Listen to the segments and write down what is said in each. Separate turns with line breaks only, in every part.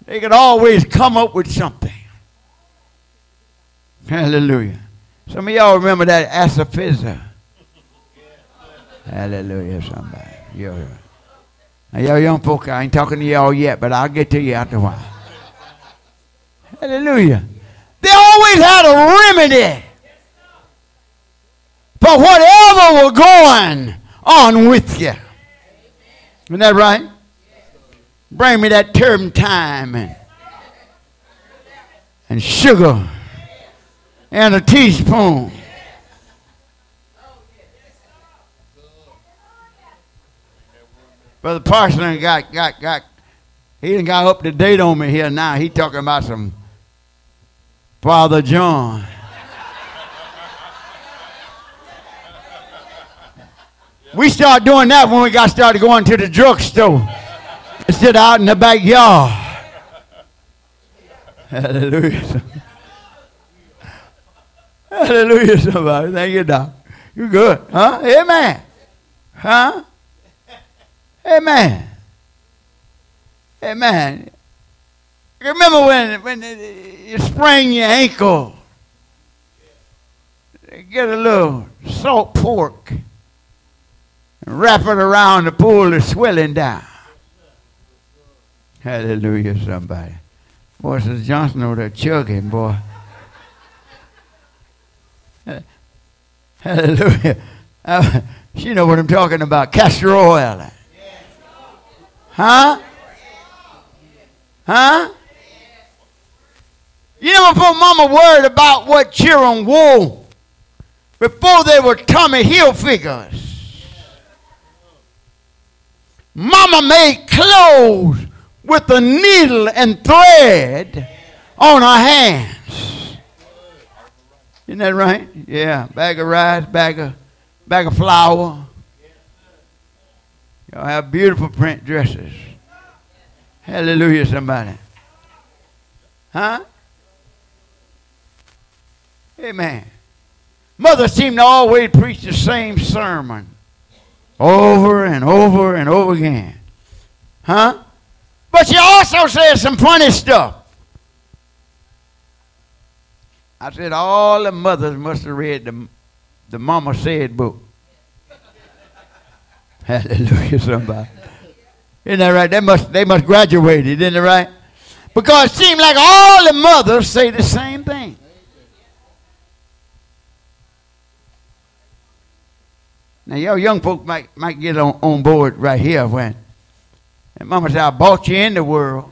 They could always come up with something. Hallelujah. Some of y'all remember that Asaphiza. Hallelujah, somebody. Now, y'all young folk, I ain't talking to y'all yet, but I'll get to you after a while. Hallelujah. They always had a remedy for whatever was going on with you. Isn't that right? Bring me that turpentine and sugar and a teaspoon. Brother Parson he done got up to date on me here now. He talking about some Father John. We started doing that when we got started going to the drugstore. Instead of out in the backyard. Hallelujah. Hallelujah, somebody. Thank you, Doc. You good. Huh? Amen. Huh? Amen. Amen. Remember when you sprain your ankle, get a little salt pork and wrap it around to pull the swelling down. Hallelujah, somebody. Boy, Sister Johnson over there chugging, boy. Hallelujah. She know what I'm talking about. Castor oil. Huh? Huh? You never put mama worried about what children wore before they were Tommy Hilfigers. Mama made clothes with a needle and thread on her hands. Isn't that right? Yeah. Bag of rice, bag of flour. Y'all have beautiful print dresses. Hallelujah, somebody. Huh? Amen. Mother seemed to always preach the same sermon over and over and over again. Huh? But she also said some funny stuff. I said all the mothers must have read the Mama Said book. Hallelujah, somebody. Isn't that right? They must graduate it, isn't it right? Because it seems like all the mothers say the same thing. Now, y'all young folk might get on board right here when and Mama said, I brought you in the world.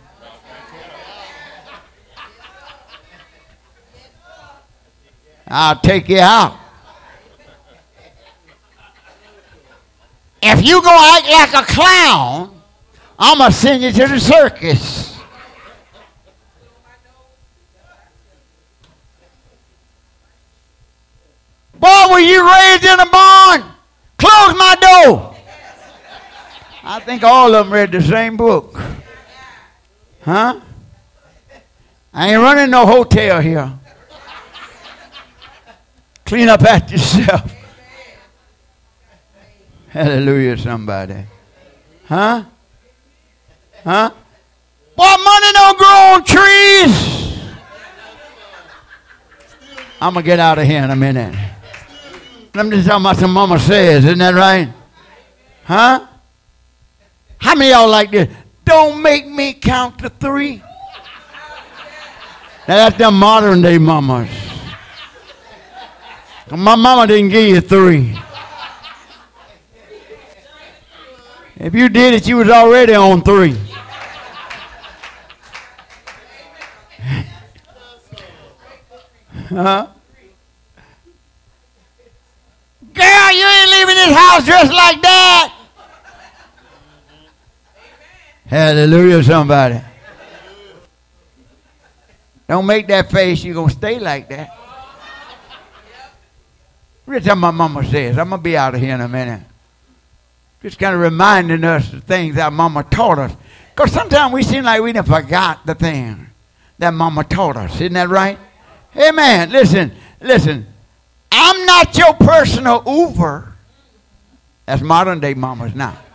I'll take you out. If you gonna act like a clown, I'm gonna send you to the circus. Boy, were you raised in a barn? Close my door. I think all of them read the same book. Huh? I ain't running no hotel here. Clean up after yourself. Hallelujah, somebody. Huh? Huh? Boy, money don't grow on trees. I'm going to get out of here in a minute. Let me just talk about some Mama Says. Isn't that right? Huh? How many of y'all like this? Don't make me count to 3. Now that's them modern day mamas. My mama didn't give you 3. If you did it, you was already on 3. Huh? Girl, you ain't leaving this house dressed like that. Hallelujah, somebody. Don't make that face. You're going to stay like that. That's what my mama says. I'm going to be out of here in a minute. Just kind of reminding us the things that mama taught us. Because sometimes we seem like we done forgot the thing that mama taught us. Isn't that right? Amen. Listen. I'm not your personal Uber. That's modern day mamas now.